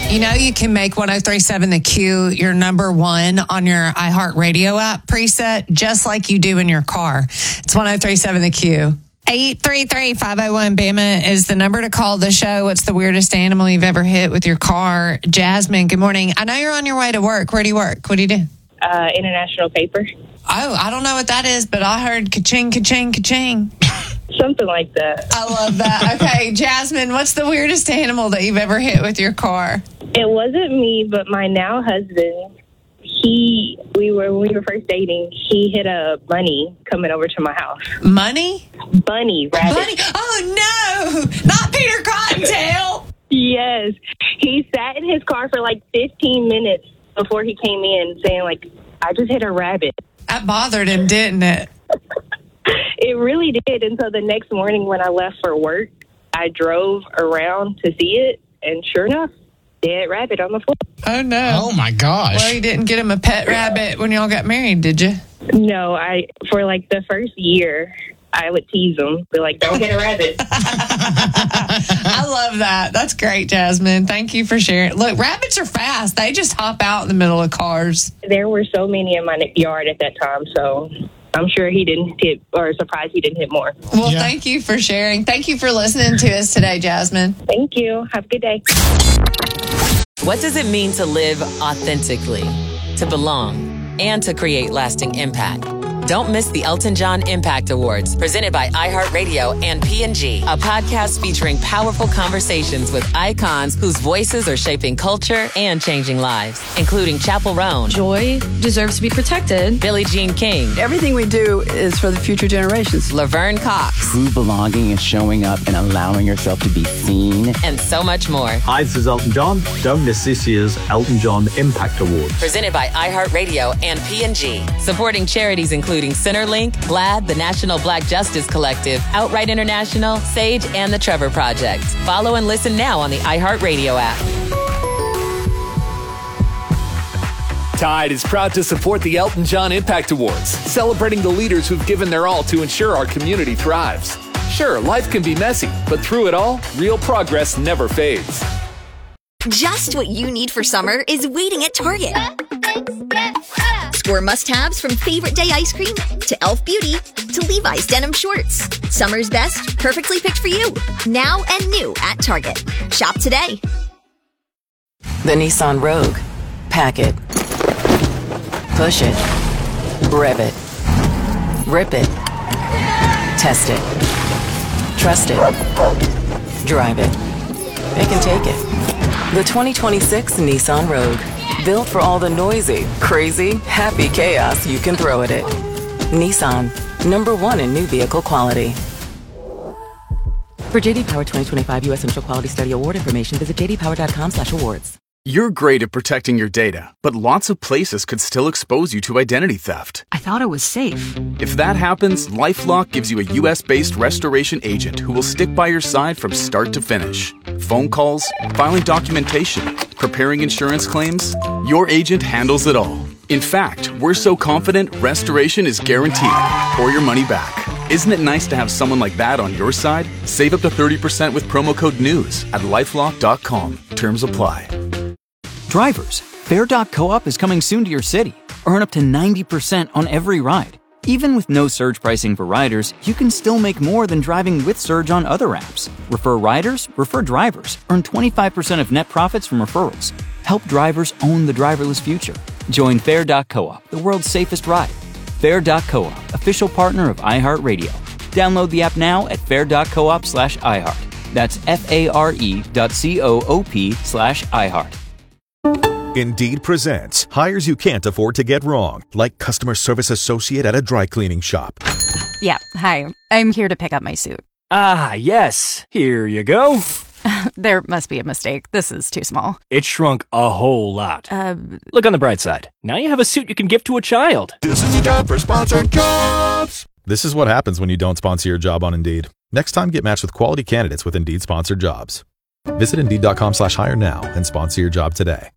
You know, you can make 103.7 The Q your number one on your iHeartRadio app preset, just like you do in your car. It's 103.7 The Q. 833-501-BAMA is the number to call the show. What's the weirdest animal you've ever hit with your car? Jasmine, good morning. I know you're on your way to work. Where do you work? What do you do? International Paper. Oh, I don't know what that is, but I heard ka-ching, ka-ching, ka-ching. Something like that. I love that. Okay, Jasmine, what's the weirdest animal that you've ever hit with your car? It wasn't me, but my now husband. When we were first dating, he hit a bunny coming over to my house. Money? Bunny, rabbit. Bunny? Oh, no! Not Peter Cottontail! Yes. He sat in his car for like 15 minutes before he came in saying, like, I just hit a rabbit. That bothered him, didn't it? It really did. And so the next morning when I left for work, I drove around to see it, and sure enough, dead rabbit on the floor. Oh, no. Oh, my gosh. Well, you didn't get him a pet rabbit when y'all got married, did you? No, for like the first year, I would tease him. Be like, don't hit a rabbit. I love that. That's great, Jasmine. Thank you for sharing. Look, rabbits are fast. They just hop out in the middle of cars. There were so many in my yard at that time, so I'm sure he didn't hit, or surprised he didn't hit more. Well, Thank you for sharing. Thank you for listening to us today, Jasmine. Thank you. Have a good day. What does it mean to live authentically, to belong, and to create lasting impact? Don't miss the Elton John Impact Awards, presented by iHeartRadio and P&G, a podcast featuring powerful conversations with icons whose voices are shaping culture and changing lives, including Chappell Roan, Joy deserves to be protected. Billie Jean King, Everything we do is for the future generations. Laverne Cox, True belonging is showing up and allowing yourself to be seen. and so much more. Hi, this is Elton John. Don't miss this year's Elton John Impact Awards. Presented by iHeartRadio and P&G, supporting charities including Centerlink, GLAD, the National Black Justice Collective, Outright International, SAGE, and the Trevor Project. Follow and listen now on the iHeartRadio app. Tide is proud to support the Elton John Impact Awards, celebrating the leaders who've given their all to ensure our community thrives. Sure, life can be messy, but through it all, real progress never fades. Just what you need for summer is waiting at Target. Score must-haves from Favorite Day ice cream to Elf Beauty to Levi's denim shorts. Summer's best, perfectly picked for you. Now and new at Target. Shop today. The Nissan Rogue. Pack it. Push it. Rev it. Rip it. Test it. Trust it. Drive it. It can take it. The 2026 Nissan Rogue. Built for all the noisy, crazy, happy chaos you can throw at it. Nissan. #1 in new vehicle quality. For JD Power 2025 U.S. Central Quality Study Award information, visit jdpower.com/awards. You're great at protecting your data, but lots of places could still expose you to identity theft. I thought it was safe. If that happens, LifeLock gives you a U.S.-based restoration agent who will stick by your side from start to finish. Phone calls, filing documentation, preparing insurance claims, your agent handles it all. In fact, we're so confident restoration is guaranteed or your money back. Isn't it nice to have someone like that on your side? Save up to 30% with promo code NEWS at lifelock.com. Terms apply. Drivers, Fair.coop is coming soon to your city. Earn up to 90% on every ride. Even with no surge pricing for riders, you can still make more than driving with Surge on other apps. Refer riders, refer drivers. Earn 25% of net profits from referrals. Help drivers own the driverless future. Join Fair.coop, the world's safest ride. Fair.coop, official partner of iHeartRadio. Download the app now at fair.coop/iHeart. That's FARE.coop/iHeart. Indeed presents hires you can't afford to get wrong, like customer service associate at a dry cleaning shop. Yeah, hi. I'm here to pick up my suit. Ah, yes. Here you go. There must be a mistake. This is too small. It shrunk a whole lot. Look on the bright side. Now you have a suit you can give to a child. This is the time for sponsored jobs. This is what happens when you don't sponsor your job on Indeed. Next time, get matched with quality candidates with Indeed sponsored jobs. Visit Indeed.com/hire now and sponsor your job today.